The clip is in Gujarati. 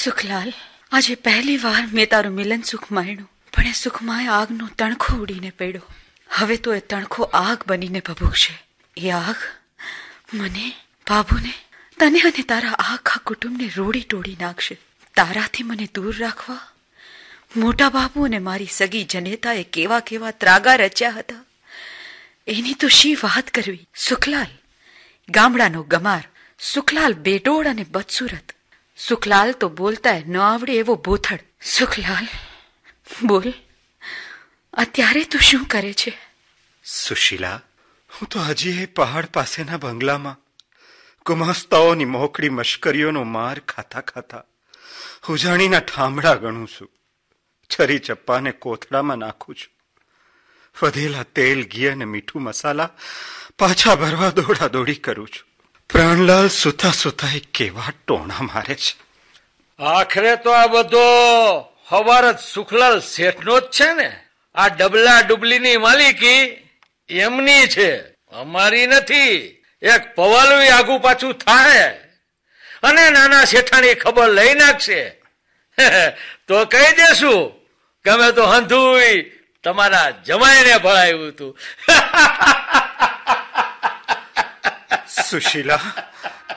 સુખલાલ, આજે પહેલી વાર મેં તારું મિલન સુખ માણ્યું, પણ એ સુખમાં આગનો તણખો ઉડીને પડ્યો. હવે તો એ તણખો આગ બનીને ભભૂકશે. એ આગ મને, બાબુને, તને અને તારા આખા કુટુંબને રોડી તોડી નાખશે. તારાથી મને દૂર રાખવા મોટા બાબુ અને મારી સગી જનેતાએ કેવા કેવા ત્રાગા રચ્યા હતા, એની તો શી વાત કરવી. સુખલાલ ગામડાનો ગમાર, સુખલાલ બેડોળ અને બદસુરત, સુખલાલ તો બોલતા ન આવડે એવો બોથડ. સુખલાલ બોલ, અત્યારે તું શું કરે છે? સુશીલા, હું તો હજી એ પહાડ પાસેના બંગલામાં ગુમાસ્તાઓની મોકળી મશ્કરીઓનો માર ખાતા ખાતા ઉજાણીના ઠામડા ગણું છું. છરી ચપ્પાને કોથળામાં નાખું છું. વધેલા તેલ, ઘી અને મીઠું મસાલા પાછા ભરવા દોડા દોડી કરું છું. પ્રાણલાલ સુતા સુતા કેવા ટોણા મારે છે. આખરે તો આ બધો હવાર જ સુખલાલ શેઠનો જ છે ને. આ ડબલા ડુબલીની માલિકી એમની છે, અમારી નથી. એક પવાલું આગુ પાછું થાય અને નાના શેઠાણી ખબર લઈ નાખશે તો કહી દેશું કે અમે તો હંધુય તમારા જમાઈને ભળાયું હતું. સુશીલા,